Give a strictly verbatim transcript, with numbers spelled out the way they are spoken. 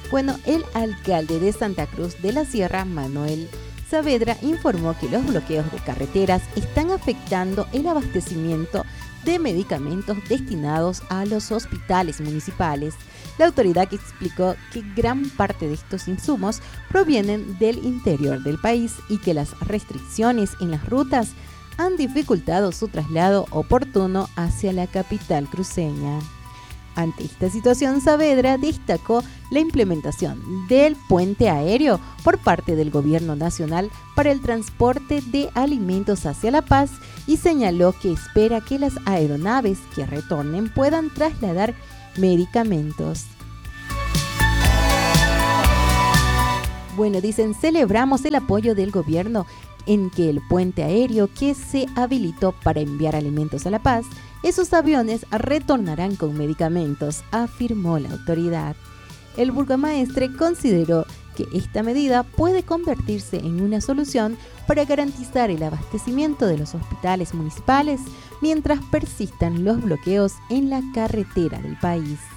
Bueno, el alcalde de Santa Cruz de la Sierra, Manuel Saavedra, informó que los bloqueos de carreteras están afectando el abastecimiento de medicamentos destinados a los hospitales municipales. La autoridad explicó que gran parte de estos insumos provienen del interior del país y que las restricciones en las rutas han dificultado su traslado oportuno hacia la capital cruceña. Ante esta situación, Saavedra destacó la implementación del puente aéreo por parte del Gobierno Nacional para el transporte de alimentos hacia La Paz y señaló que espera que las aeronaves que retornen puedan trasladar medicamentos. Bueno, dicen, celebramos el apoyo del gobierno en que el puente aéreo que se habilitó para enviar alimentos a La Paz, esos aviones retornarán con medicamentos, afirmó la autoridad. El burgomaestre consideró que esta medida puede convertirse en una solución para garantizar el abastecimiento de los hospitales municipales mientras persistan los bloqueos en la carretera del país.